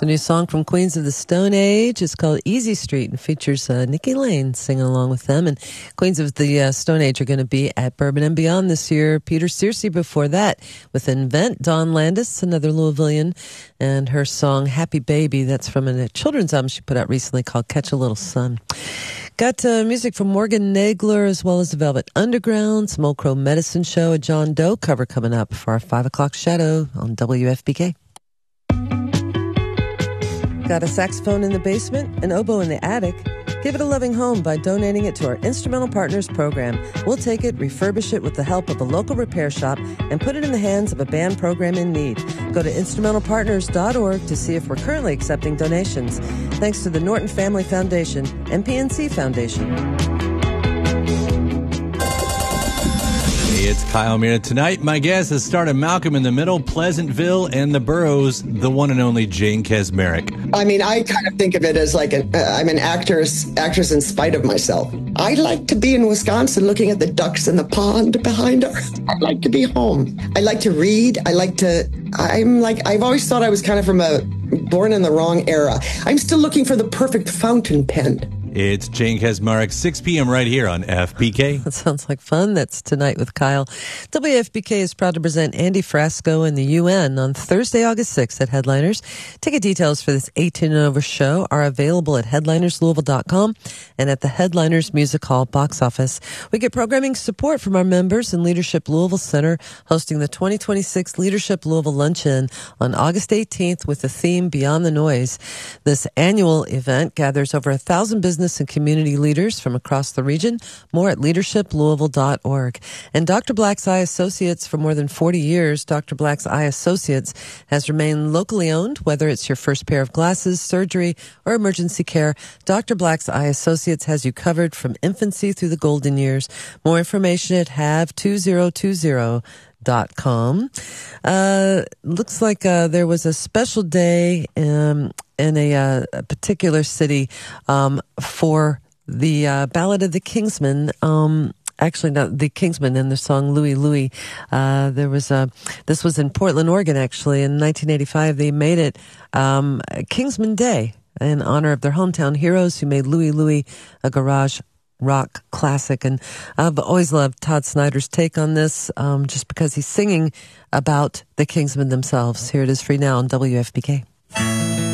It's a new song from Queens of the Stone Age. It's called Easy Street and features Nikki Lane singing along with them. And Queens of the Stone Age are going to be at Bourbon and Beyond this year. Peter Searcy before that with Invent. Dawn Landis, another Louisvillian, and her song Happy Baby. That's from a children's album she put out recently called Catch a Little Sun. Got music from Morgan Nagler as well as the Velvet Underground, some Old Crow Medicine Show, a John Doe cover coming up for our 5 o'clock shadow on WFPK. Got a saxophone in the basement, an oboe in the attic? Give it a loving home by donating it to our Instrumental Partners program. We'll take it, refurbish it with the help of a local repair shop, and put it in the hands of a band program in need. Go to instrumentalpartners.org to see if we're currently accepting donations. Thanks to the Norton Family Foundation and PNC Foundation. It's Kyle Mira. Tonight, my guest is starring Malcolm in the Middle, Pleasantville, and the Boroughs, the one and only Jane Kaczmarek. I mean, I kind of think of it as like I'm an actress in spite of myself. I like to be in Wisconsin looking at the ducks in the pond behind us. I like to be home. I like to read. I've always thought I was kind of born in the wrong era. I'm still looking for the perfect fountain pen. It's Jane Kaczmarek, 6 p.m. right here on FPK. That sounds like fun. That's tonight with Kyle. WFPK is proud to present Andy Frasco and the UN on Thursday, August 6th at Headliners. Ticket details for this 18 and over show are available at headlinerslouisville.com and at the Headliners Music Hall box office. We get programming support from our members in Leadership Louisville Center, hosting the 2026 Leadership Louisville Luncheon on August 18th with the theme Beyond the Noise. This annual event gathers over 1,000 business and community leaders from across the region. More at leadershiplouisville.org. And Dr. Black's Eye Associates, for more than 40 years, Dr. Black's Eye Associates has remained locally owned. Whether it's your first pair of glasses, surgery, or emergency care, Dr. Black's Eye Associates has you covered from infancy through the golden years. More information at have2020.com. Looks like there was a special day in a particular city for the Ballad of the Kingsmen. Actually, not the Kingsmen and their song Louie Louie. This was in Portland, Oregon, actually. In 1985, they made it Kingsman Day in honor of their hometown heroes who made Louie Louie a garage rock classic. And I've always loved Todd Snyder's take on this, just because he's singing about the Kingsmen themselves. Here it is free now on WFPK.